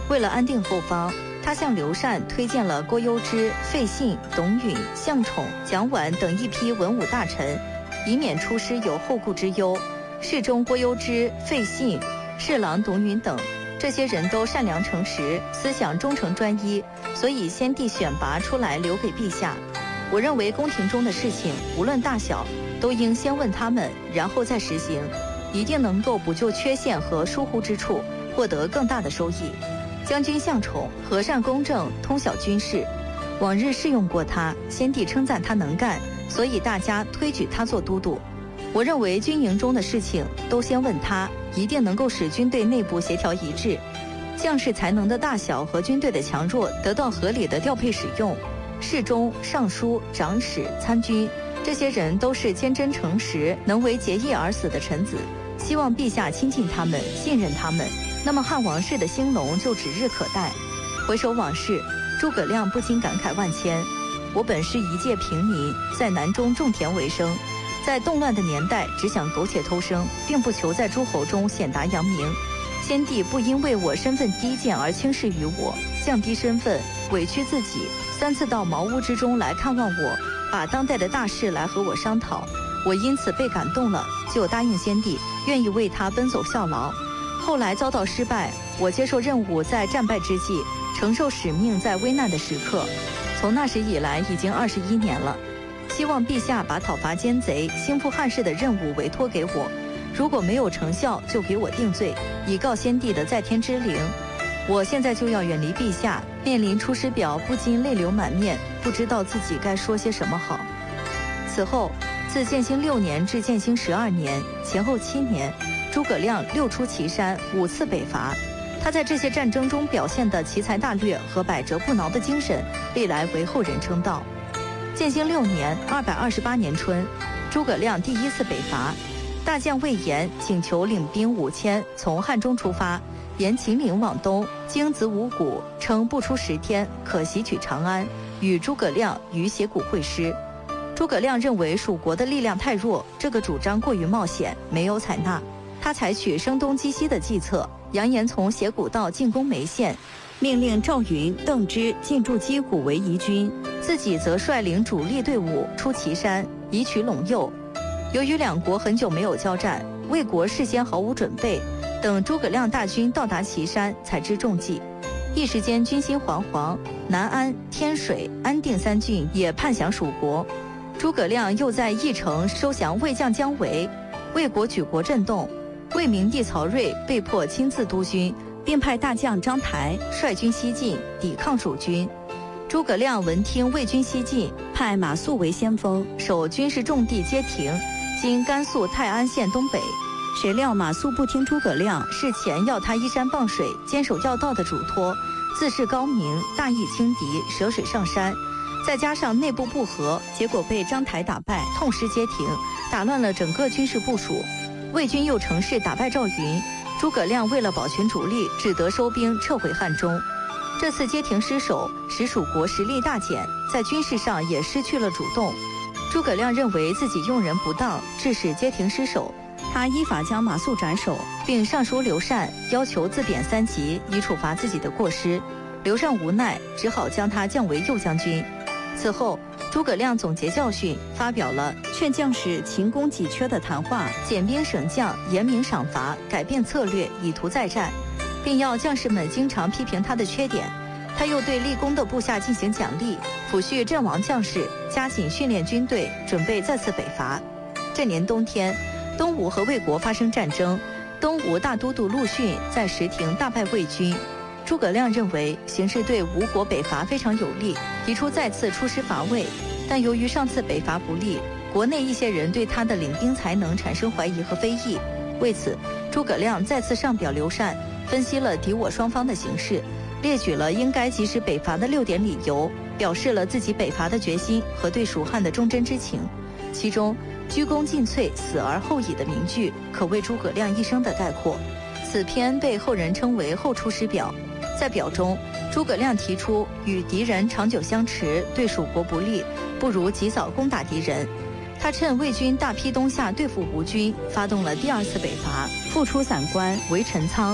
为了安定后方，他向刘禅推荐了郭攸之、费信、董允、向宠、蒋琬等一批文武大臣，以免出师有后顾之忧。侍中郭攸之、费信、侍郎董允等这些人都善良诚实，思想忠诚专一，所以先帝选拔出来留给陛下。我认为宫廷中的事情无论大小，都应先问他们，然后再实行，一定能够补救缺陷和疏忽之处，获得更大的收益。将军向宠和善公正，通晓军事，往日试用过他，先帝称赞他能干，所以大家推举他做都督。我认为军营中的事情都先问他，一定能够使军队内部协调一致，将士才能的大小和军队的强弱得到合理的调配使用。侍中、尚书、长史、参军，这些人都是坚贞诚实，能为节义而死的臣子，希望陛下亲近他们，信任他们，那么汉王室的兴隆就指日可待。回首往事，诸葛亮不禁感慨万千。我本是一介平民，在南中种田为生，在动乱的年代只想苟且偷生，并不求在诸侯中显达扬名。先帝不因为我身份低贱而轻视于我，降低身份，委屈自己，3次到茅屋之中来看望我，把当代的大事来和我商讨。我因此被感动了，就答应先帝，愿意为他奔走效劳。后来遭到失败，我接受任务在战败之际，承受使命在危难的时刻。从那时以来已经21年了。希望陛下把讨伐奸贼、兴复汉室的任务委托给我，如果没有成效，就给我定罪，以告先帝的在天之灵。我现在就要远离陛下，面临出师表，不禁泪流满面，不知道自己该说些什么好。此后，自建兴6年至建兴12年，前后7年，诸葛亮6出祁山，5次北伐。他在这些战争中表现的奇才大略和百折不挠的精神，历来为后人称道。建兴6年228年春，诸葛亮第1次北伐，大将魏延请求领兵5000从汉中出发，沿秦岭往东，经子午谷，称不出10天可袭取长安，与诸葛亮于斜谷会师。诸葛亮认为蜀国的力量太弱，这个主张过于冒险，没有采纳。他采取声东击西的计策，扬言从斜谷道进攻眉县，命令赵云、邓芝进驻击谷为疑军，自己则率领主力队伍出祁山，以取陇右。由于两国很久没有交战，魏国事先毫无准备，等诸葛亮大军到达祁山，才知中计。一时间军心惶惶，南安、天水、安定3郡也叛降蜀国。诸葛亮又在邺城收降魏将姜维，魏国举国震动。魏明帝曹睿被迫亲自督军，并派大将张台率军西进，抵抗蜀军。诸葛亮闻听魏军西进，派马谡为先锋，守军事重地街亭，今甘肃泰安县东北。谁料马谡不听诸葛亮事前要他依山傍水，坚守要道的嘱托，自恃高明，大意轻敌，舍水上山。再加上内部不和，结果被张台打败，痛失街亭，打乱了整个军事部署。魏军又乘势打败赵云，诸葛亮为了保全主力，只得收兵撤回汉中。这次街亭失守，使蜀国实力大减，在军事上也失去了主动。诸葛亮认为自己用人不当，致使街亭失守，他依法将马谡斩首，并上书刘禅，要求自贬3级，以处罚自己的过失。刘禅无奈，只好将他降为右将军。此后，诸葛亮总结教训，发表了劝将士勤攻己缺的谈话，减兵省将，严明赏罚，改变策略，以图再战，并要将士们经常批评他的缺点。他又对立功的部下进行奖励，抚恤阵亡将士，加紧训练军队，准备再次北伐。这年冬天，东吴和魏国发生战争，东吴大都督陆逊在石亭大败魏军。诸葛亮认为形势对吴国北伐非常有利，提出再次出师伐魏，但由于上次北伐不利，国内一些人对他的领兵才能产生怀疑和非议。为此，诸葛亮再次上表刘禅，分析了敌我双方的形势，列举了应该及时北伐的6点理由，表示了自己北伐的决心和对蜀汉的忠贞之情。其中鞠躬尽瘁，死而后已的名句，可谓诸葛亮一生的概括。此篇被后人称为后出师表。在表中，诸葛亮提出与敌人长久相持对蜀国不利，不如及早攻打敌人。他趁魏军大批东下对付吴军，发动了第2次北伐，复出散关，围陈仓。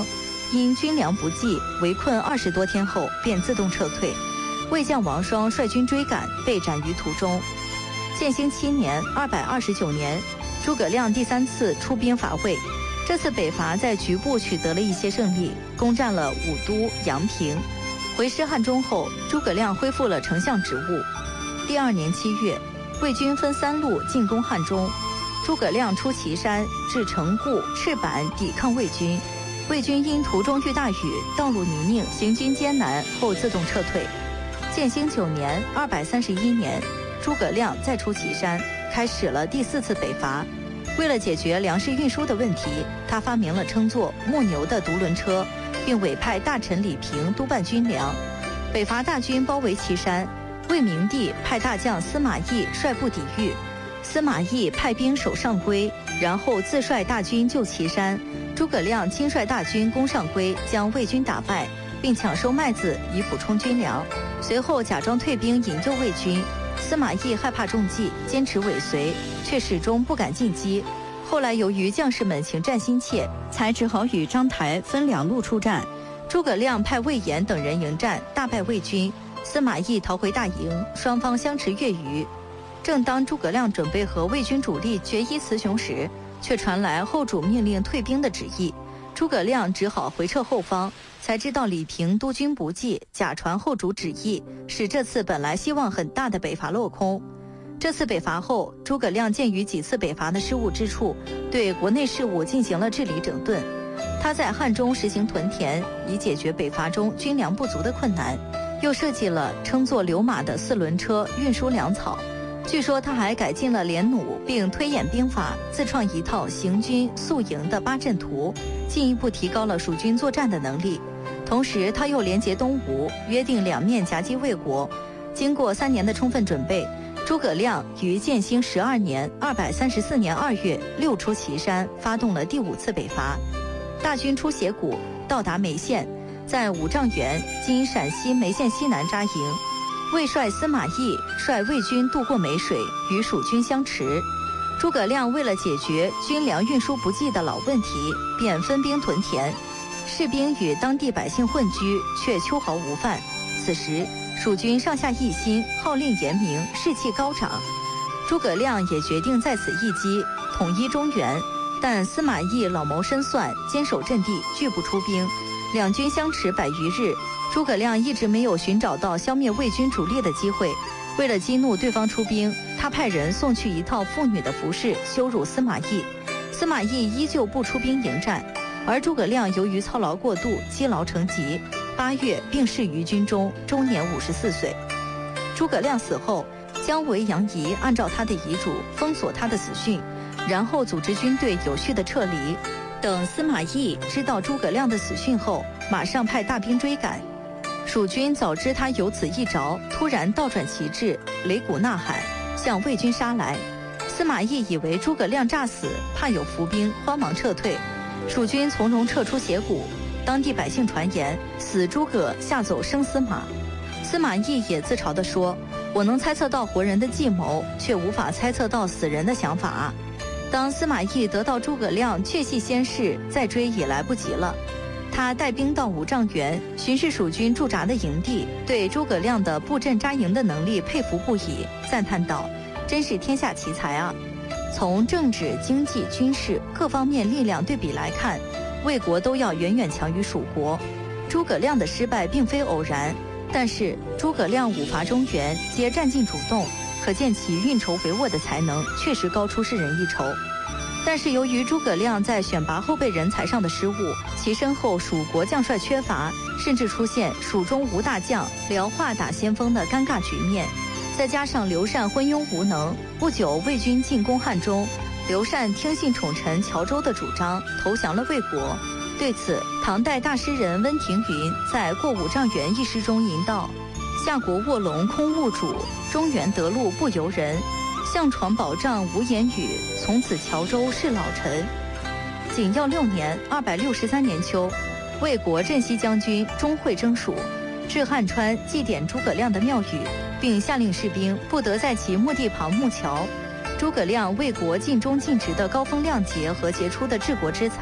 因军粮不济，围困20多天后便自动撤退。魏将王双率军追赶，被斩于途中。建兴7年229年，诸葛亮第3次出兵伐魏。这次北伐在局部取得了一些胜利，攻占了武都、阳平。回师汉中后，诸葛亮恢复了丞相职务。第2年7月，魏军分3路进攻汉中，诸葛亮出祁山，至城固、赤坂抵抗魏军。魏军因途中遇大雨，道路泥泞，行军艰难，后自动撤退。建兴9年231年，诸葛亮再出祁山，开始了第4次北伐。为了解决粮食运输的问题，他发明了称作木牛的独轮车，并委派大臣李平督办军粮。北伐大军包围祁山，魏明帝派大将司马懿率部抵御。司马懿派兵守上邽，然后自率大军救祁山。诸葛亮亲率大军攻上邽，将魏军打败，并抢收麦子以补充军粮。随后假装退兵引诱魏军。司马懿害怕中计，坚持尾随，却始终不敢进击。后来由于将士们情战心切，才只好与章台分2路出战。诸葛亮派魏延等人迎战，大败魏军。司马懿逃回大营，双方相持月余。正当诸葛亮准备和魏军主力决一雌雄时，却传来后主命令退兵的旨意。诸葛亮只好回撤后方，才知道李平督军不济，假传后主旨意，使这次本来希望很大的北伐落空。这次北伐后，诸葛亮鉴于几次北伐的失误之处，对国内事务进行了治理整顿。他在汉中实行屯田，以解决北伐中军粮不足的困难，又设计了称作流马的4轮车运输粮草。据说他还改进了连弩，并推演兵法，自创一套行军宿营的8阵图，进一步提高了蜀军作战的能力。同时他又联结东吴，约定2面夹击魏国。经过3年的充分准备，诸葛亮于建兴12年234年2月6出祁山，发动了第5次北伐。大军出斜谷，到达眉县，在五丈原（今陕西眉县西南）扎营。魏帅司马懿率魏军渡过湄水，与蜀军相持。诸葛亮为了解决军粮运输不济的老问题，便分兵屯田，士兵与当地百姓混居，却秋毫无犯。此时蜀军上下一心，号令严明，士气高涨。诸葛亮也决定在此一击，统一中原。但司马懿老谋深算，坚守阵地，拒不出兵。两军相持100余日，诸葛亮一直没有寻找到消灭魏军主力的机会。为了激怒对方出兵，他派人送去一套妇女的服饰，羞辱司马懿。司马懿依旧不出兵迎战，而诸葛亮由于操劳过度，积劳成疾，8月病逝于军中，终年54岁。诸葛亮死后，姜维、杨仪按照他的遗嘱封锁他的死讯，然后组织军队有序地撤离。等司马懿知道诸葛亮的死讯后，马上派大兵追赶。蜀军早知他有此一着，突然倒转旗帜，擂鼓呐喊，向魏军杀来。司马懿以为诸葛亮诈死，怕有伏兵，慌忙撤退。蜀军从容撤出斜谷，当地百姓传言死诸葛，吓走生司马。司马懿也自嘲地说：“我能猜测到活人的计谋，却无法猜测到死人的想法。”当司马懿得到诸葛亮确系先逝，再追也来不及了。他带兵到五丈原，巡视蜀军驻扎的营地，对诸葛亮的布阵扎营的能力佩服不已，赞叹道：“真是天下奇才啊！”从政治、经济、军事各方面力量对比来看，魏国都要远远强于蜀国。诸葛亮的失败并非偶然，但是诸葛亮五伐中原，皆占尽主动，可见其运筹帷幄的才能确实高出世人一筹。但是由于诸葛亮在选拔后备人才上的失误，其身后蜀国将帅缺乏，甚至出现蜀中无大将，辽化打先锋的尴尬局面。再加上刘禅昏庸无能，不久魏军进攻汉中，刘禅听信宠臣乔州的主张，投降了魏国。对此，唐代大诗人温庭筠在《过五丈原》一诗中吟道：“夏国卧龙空无主，中原得路不由人。相传保障无言语，从此乔州是老臣。”景耀6年263年秋，魏国镇西将军钟会征蜀，至汉川祭奠诸葛亮的庙宇，并下令士兵不得在其墓地旁木桥。诸葛亮为国尽忠尽职的高风亮节和杰出的治国之才，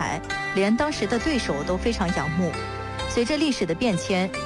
连当时的对手都非常仰慕。随着历史的变迁，